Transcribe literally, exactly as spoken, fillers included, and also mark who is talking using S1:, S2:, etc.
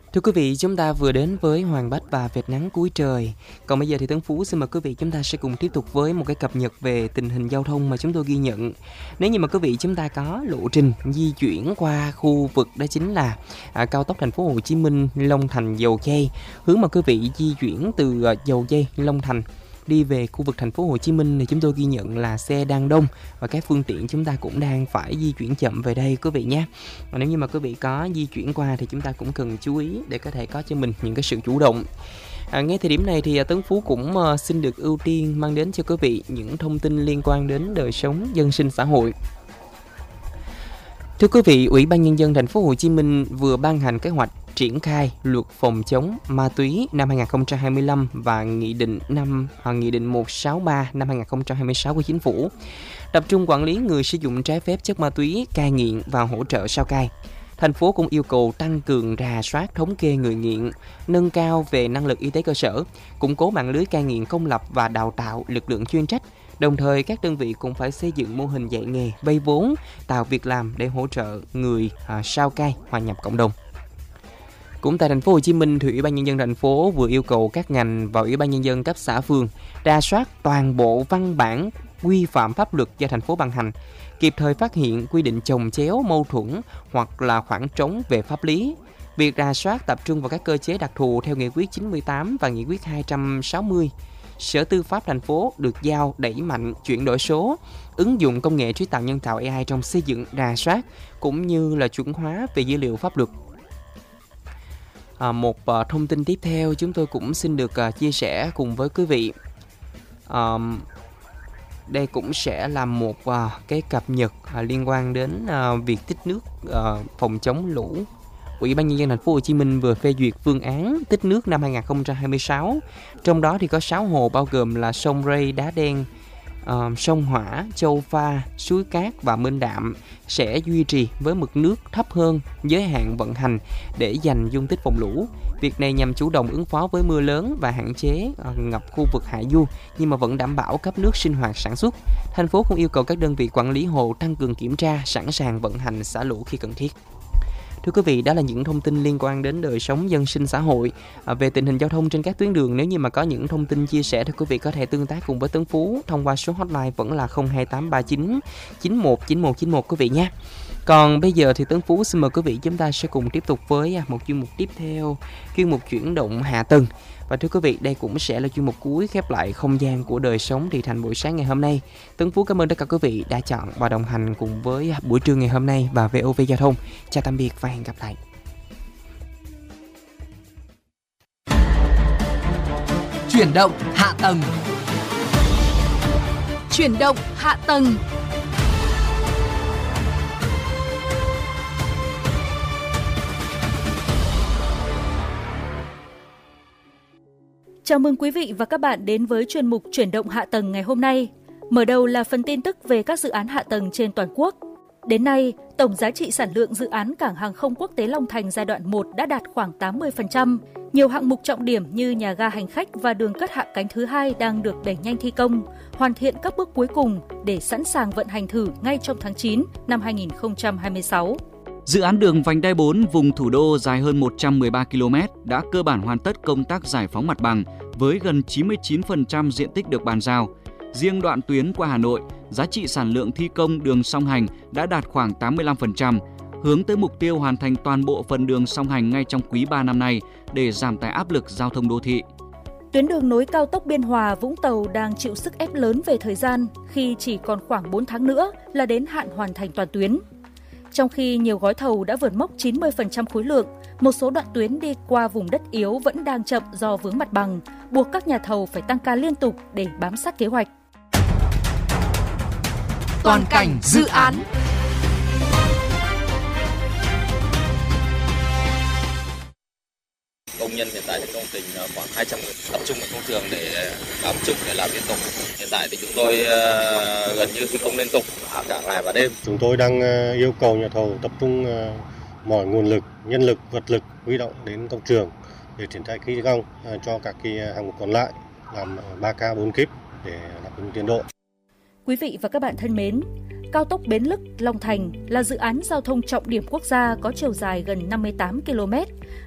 S1: Thưa quý vị, chúng ta vừa đến với Hoàng Bách và Vệt Nắng Cuối Trời. Còn bây giờ thì Tấn Phú xin mời quý vị chúng ta sẽ cùng tiếp tục với một cái cập nhật về tình hình giao thông mà chúng tôi ghi nhận. Nếu như mà quý vị chúng ta có lộ trình di chuyển qua khu vực đó chính là à, cao tốc Thành phố Hồ Chí Minh Long Thành Dầu Giây, hướng mà quý vị di chuyển từ à, Dầu Giây Long Thành đi về khu vực Thành phố Hồ Chí Minh thì chúng tôi ghi nhận là xe đang đông và các phương tiện chúng ta cũng đang phải di chuyển chậm về đây quý vị nhé. Và nếu như mà quý vị có di chuyển qua thì chúng ta cũng cần chú ý để có thể có cho mình những cái sự chủ động. À, ngay thời điểm này thì Tấn Phú cũng uh, xin được ưu tiên mang đến cho quý vị những thông tin liên quan đến đời sống dân sinh xã hội. Thưa quý vị, Ủy ban Nhân dân Thành phố Hồ Chí Minh vừa ban hành kế hoạch triển khai luật phòng chống ma túy năm hai không hai lăm và nghị định năm nghị định một trăm sáu mươi ba năm hai không hai sáu của Chính phủ, tập trung quản lý người sử dụng trái phép chất ma túy, cai nghiện và hỗ trợ sau cai. Thành phố cũng yêu cầu tăng cường rà soát thống kê người nghiện, nâng cao về năng lực y tế cơ sở, củng cố mạng lưới cai nghiện công lập và đào tạo lực lượng chuyên trách. Đồng thời, các đơn vị cũng phải xây dựng mô hình dạy nghề, vay vốn, tạo việc làm để hỗ trợ người à, sau cai hòa nhập cộng đồng. Cũng tại Thành phố Hồ Chí Minh, thì Ủy ban Nhân dân thành phố vừa yêu cầu các ngành và Ủy ban Nhân dân cấp xã phường rà soát toàn bộ văn bản quy phạm pháp luật do thành phố ban hành, kịp thời phát hiện quy định chồng chéo, mâu thuẫn hoặc là khoảng trống về pháp lý. Việc rà soát tập trung vào các cơ chế đặc thù theo Nghị quyết chín mươi tám và Nghị quyết hai trăm sáu mươi. Sở Tư pháp thành phố được giao đẩy mạnh chuyển đổi số, ứng dụng công nghệ trí tuệ nhân tạo a i trong xây dựng, rà soát cũng như là chuẩn hóa về dữ liệu pháp luật. À, một uh, thông tin tiếp theo chúng tôi cũng xin được uh, chia sẻ cùng với quý vị. Uh, đây cũng sẽ là một uh, cái cập nhật uh, liên quan đến uh, việc tích nước uh, phòng chống lũ. Ủy ban Nhân dân Thành phố Hồ Chí Minh vừa phê duyệt phương án tích nước năm hai không hai sáu. Trong đó thì có sáu hồ bao gồm là sông Rây, Đá Đen, uh, sông Hỏa, Châu Pha, Suối Cát và Minh Đạm sẽ duy trì với mực nước thấp hơn giới hạn vận hành để dành dung tích phòng lũ. Việc này nhằm chủ động ứng phó với mưa lớn và hạn chế uh, ngập khu vực hạ du, nhưng mà vẫn đảm bảo cấp nước sinh hoạt sản xuất. Thành phố cũng yêu cầu các đơn vị quản lý hồ tăng cường kiểm tra, sẵn sàng vận hành xả lũ khi cần thiết. Thưa quý vị, đó là những thông tin liên quan đến đời sống dân sinh xã hội. À, về tình hình giao thông trên các tuyến đường, nếu như mà có những thông tin chia sẻ thì quý vị có thể tương tác cùng với Tấn Phú thông qua số hotline vẫn là không hai tám ba chín chín một chín một chín một quý vị nhé. Còn bây giờ thì Tấn Phú xin mời quý vị chúng ta sẽ cùng tiếp tục với một chuyên mục tiếp theo, chuyên mục chuyển động hạ tầng. Và thưa quý vị, đây cũng sẽ là chuyên mục cuối khép lại không gian của đời sống thị thành buổi sáng ngày hôm nay. Tấn Phú cảm ơn tất cả quý vị đã chọn và đồng hành cùng với buổi trưa ngày hôm nay và vê o vê Giao thông. Chào tạm biệt và hẹn gặp lại.
S2: Chuyển động hạ tầng.
S3: Chuyển động hạ tầng.
S4: Chào mừng quý vị và các bạn đến với chuyên mục Chuyển động hạ tầng ngày hôm nay. Mở đầu là phần tin tức về các dự án hạ tầng trên toàn quốc. Đến nay, tổng giá trị sản lượng dự án Cảng hàng không quốc tế Long Thành giai đoạn một đã đạt khoảng tám mươi phần trăm. Nhiều hạng mục trọng điểm như nhà ga hành khách và đường cất hạ cánh thứ hai đang được đẩy nhanh thi công, hoàn thiện các bước cuối cùng để sẵn sàng vận hành thử ngay trong tháng chín năm hai không hai sáu.
S5: Dự án đường vành đai bốn vùng thủ đô dài hơn một trăm mười ba ki lô mét đã cơ bản hoàn tất công tác giải phóng mặt bằng với gần chín mươi chín phần trăm diện tích được bàn giao. Riêng đoạn tuyến qua Hà Nội, giá trị sản lượng thi công đường song hành đã đạt khoảng tám mươi lăm phần trăm, hướng tới mục tiêu hoàn thành toàn bộ phần đường song hành ngay trong quý ba năm nay để giảm tải áp lực giao thông đô thị.
S4: Tuyến đường nối cao tốc Biên Hòa - Vũng Tàu đang chịu sức ép lớn về thời gian khi chỉ còn khoảng bốn tháng nữa là đến hạn hoàn thành toàn tuyến. Trong khi nhiều gói thầu đã vượt mốc chín mươi phần trăm khối lượng, một số đoạn tuyến đi qua vùng đất yếu vẫn đang chậm do vướng mặt bằng, buộc các nhà thầu phải tăng ca liên tục để bám sát kế hoạch.
S2: Toàn cảnh dự án.
S6: Công nhân hiện tại thì công trình khoảng hai trăm người tập trung ở công trường để bám trực để làm liên tục. Hiện tại thì chúng tôi uh, gần như thi công liên tục cả ngày và đêm.
S7: Chúng tôi đang uh, yêu cầu nhà thầu tập trung uh, mọi nguồn lực, nhân lực, vật lực huy động đến công trường để triển khai thi công uh, cho các cái hạng mục còn lại, làm ba ca bốn kíp để đáp ứng tiến độ.
S4: Quý vị và các bạn thân mến, cao tốc Bến Lức - Long Thành là dự án giao thông trọng điểm quốc gia có chiều dài gần năm mươi tám ki lô mét.